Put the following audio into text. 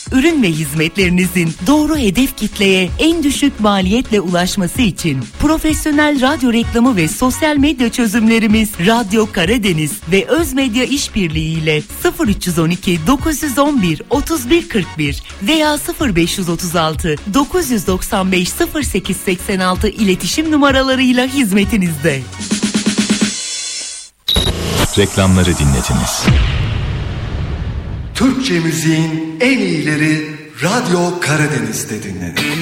Ürün ve hizmetlerinizin doğru hedef kitleye en düşük maliyetle ulaşması için profesyonel radyo reklamı ve sosyal medya çözümlerimiz Radyo Karadeniz ve Özmedya İşbirliği ile 0312 911 3141 veya 0536 995 0886 iletişim numaralarıyla hizmetinizde. Reklamları dinlediniz. Türkçe müziğin en iyileri Radyo Karadeniz'de dinlenir.